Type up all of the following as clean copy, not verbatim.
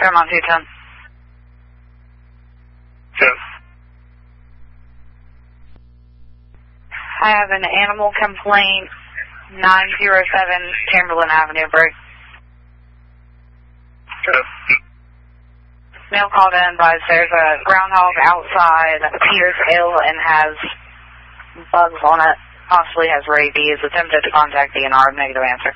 Fairmont 210. Yes. I have an animal complaint, 907 Chamberlain Avenue, Break. Yes. Mail called in, but there's a groundhog outside, appears ill and has bugs on it, possibly has rabies, attempted to contact DNR, negative answer.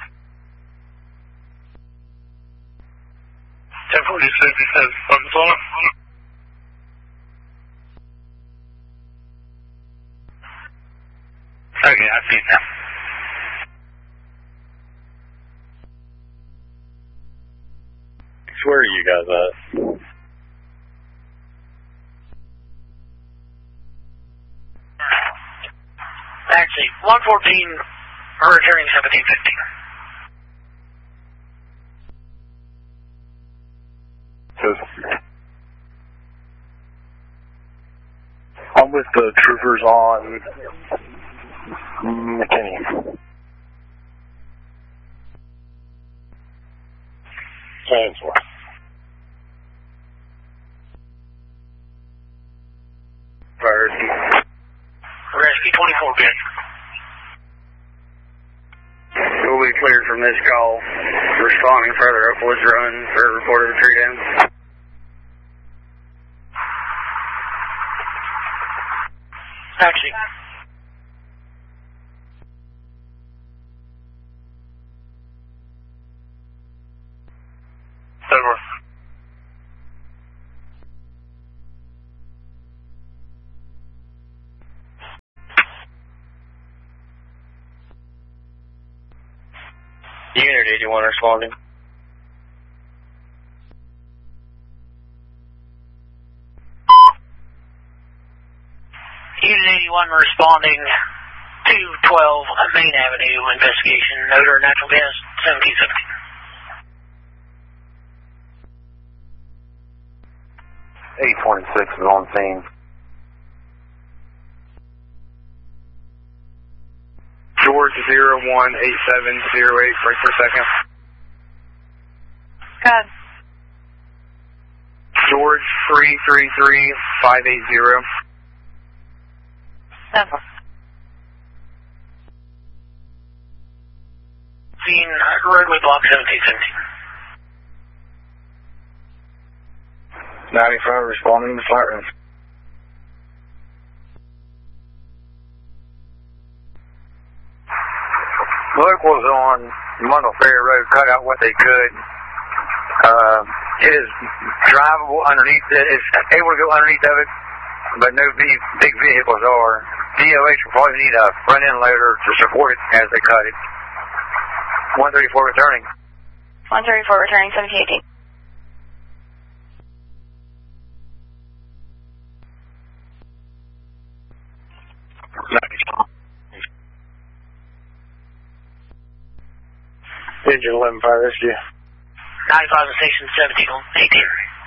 1046 has bugs on it. Okay, I see it now. Where are you guys at? Actually, 114, returning 1750. I'm with the troopers on McKinney. Ainsworth. Rescue 24 bid. We'll be cleared from this call. Responding further up Woods Run for a report of a tree down. Taxi. Over. Unit 81 responding. Unit 81 responding to 12 Main Avenue investigation. Odor natural gas 1717. 826 is on scene. George 018708, break for a second. Good. George 333580. Simple. Scene roadway block 1717. 95 responding to flat rooms. Luke was on Mundle Ferry Road, cut out what they could. It is drivable underneath it. It's able to go underneath of it, but no big vehicles are. DOH will probably need a front end loader to support it as they cut it. 134 returning. 134 returning 1718. Engine 11 fire rescue. 95 station 1718.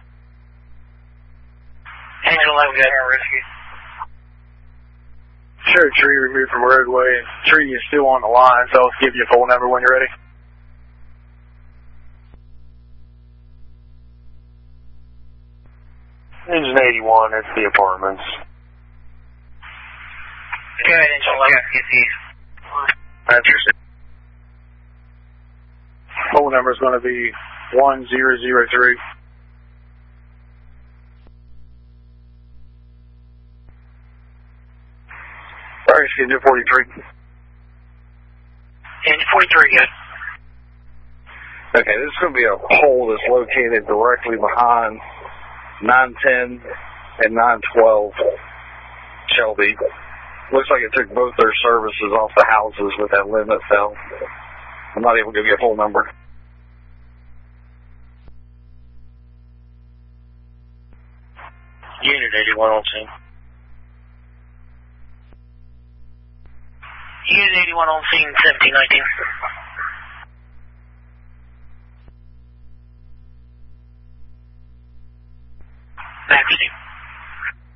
Engine 11 got our rescue. Sure, tree removed from roadway. Tree is still on the line, so I'll give you a full number when you're ready. Engine 81, that's the apartments. Go ahead, Engine 11. That's your full number is going to be 1003. Fire engine 43. Engine 43, good. Okay, this is going to be a hole that's located directly behind 910 and 912 Shelby. Looks like it took both their services off the houses with that limit fell. I'm not able to give you a full number. Unit 81 on scene. Unit 81 on scene 1719.